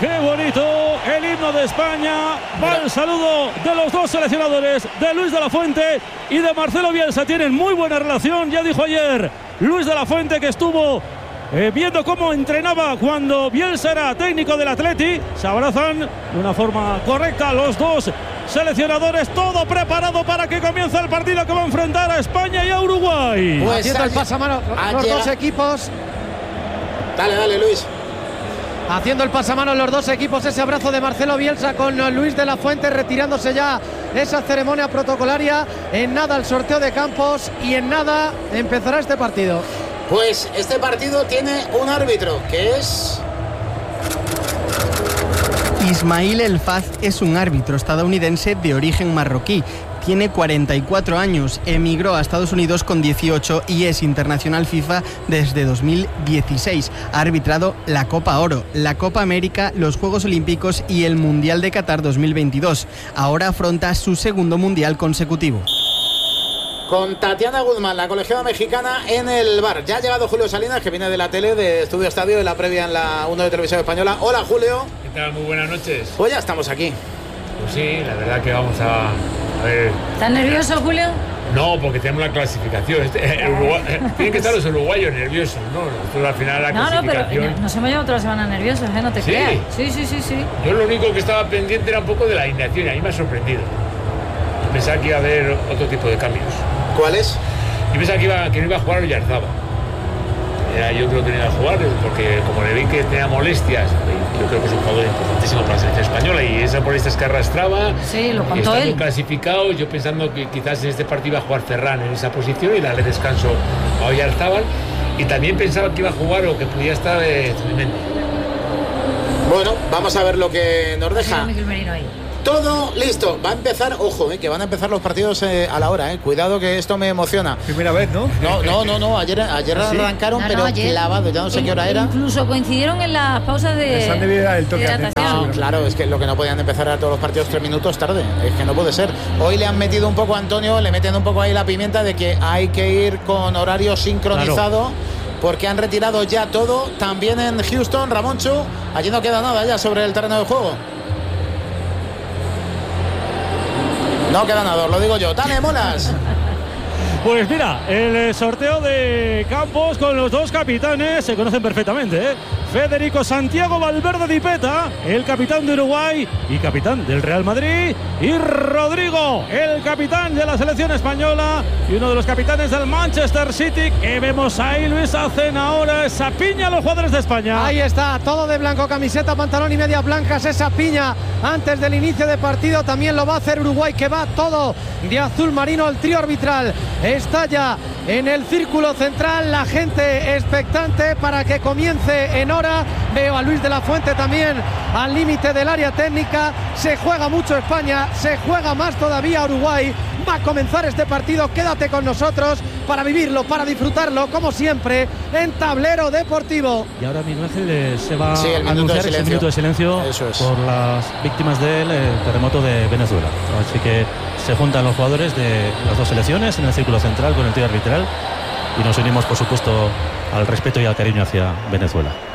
¡Qué bonito! El himno de España. Va el saludo de los dos seleccionadores, de Luis de la Fuente y de Marcelo Bielsa. Tienen muy buena relación. Ya dijo ayer Luis de la Fuente que estuvo viendo cómo entrenaba cuando Bielsa era técnico del Atleti. Se abrazan de una forma correcta los dos seleccionadores. Todo preparado para que comience el partido que va a enfrentar a España y a Uruguay. Pues haciendo el pasamano los dos equipos. Dale, Luis. Haciendo el pasamano los dos equipos, ese abrazo de Marcelo Bielsa con Luis de la Fuente, retirándose ya esa ceremonia protocolaria. En nada el sorteo de campos y en nada empezará este partido. Pues este partido tiene un árbitro que es... Ismail El Faz es un árbitro estadounidense de origen marroquí. Tiene 44 años, emigró a Estados Unidos con 18 y es internacional FIFA desde 2016. Ha arbitrado la Copa Oro, la Copa América, los Juegos Olímpicos y el Mundial de Qatar 2022. Ahora afronta su segundo Mundial consecutivo. Con Tatiana Guzmán, la colegiada mexicana, en el bar. Ya ha llegado Julio Salinas, que viene de la tele, de Estudio Estadio, de la previa en la 1 de Televisión Española. Hola, Julio. ¿Qué tal? Muy buenas noches. Pues ya estamos aquí. Pues sí, la verdad que vamos a ver... ¿Estás nervioso, Julio? No, porque tenemos la clasificación. Tienen que estar los uruguayos nerviosos, ¿no? Nosotros al final la clasificación... pero nos hemos llevado otra semana nerviosos, ¿eh? No te creas. Sí. Yo lo único que estaba pendiente era un poco de la alineación y a mí me ha sorprendido. Pensaba que iba a haber otro tipo de cambios. ¿Cuáles? Yo pensaba que no iba a jugar Oyarzabal. Yo creo que no iba a jugar porque como le vi que tenía molestias, yo creo que es un jugador importantísimo para la selección española y esas molestias que arrastraba, sí, lo contó él. Clasificado, yo pensando que quizás en este partido iba a jugar Ferran en esa posición y darle descanso a Oyarzabal, y también pensaba que iba a jugar o que podía estar Zubimendi. Bueno, vamos a ver lo que nos deja. Miguel Merino ahí. Todo listo, va a empezar, ojo, que van a empezar los partidos a la hora, cuidado que esto me emociona. Primera vez, ¿no? No, ayer ¿sí? Arrancaron, pero ayer, clavado, ya no sé qué hora era. Incluso coincidieron en las pausas de hidratación. Claro, es que lo que no podían empezar a todos los partidos 3 minutos tarde, es que no puede ser. Hoy le han metido un poco a Antonio, le meten un poco ahí la pimienta de que hay que ir con horario sincronizado. Claro. Porque han retirado ya todo, también en Houston, Ramonchu, allí no queda nada ya sobre el terreno de juego. No queda nada, os lo digo yo. ¡Dale, Molas! Pues mira, el sorteo de campos con los dos capitanes se conocen perfectamente, ¿eh? Federico Santiago Valverde Di Peta, el capitán de Uruguay y capitán del Real Madrid, y Rodrigo, el capitán de la selección española y uno de los capitanes del Manchester City, que vemos ahí, Luis, hacen ahora esa piña a los jugadores de España. Ahí está, todo de blanco, camiseta, pantalón y medias blancas, esa piña antes del inicio de partido. También lo va a hacer Uruguay, que va todo de azul marino. El trío arbitral está ya en el círculo central, la gente expectante para que comience en hora. Veo a Luis de la Fuente también al límite del área técnica. Se juega mucho España, se juega más todavía Uruguay. Va a comenzar este partido, quédate con nosotros para vivirlo, para disfrutarlo, como siempre, en Tablero Deportivo. Y ahora Miguel Ángel se va a anunciar ese minuto de silencio por las víctimas del terremoto de Venezuela. Así que se juntan los jugadores de las dos selecciones en el círculo central con el trío arbitral y nos unimos, por supuesto, al respeto y al cariño hacia Venezuela.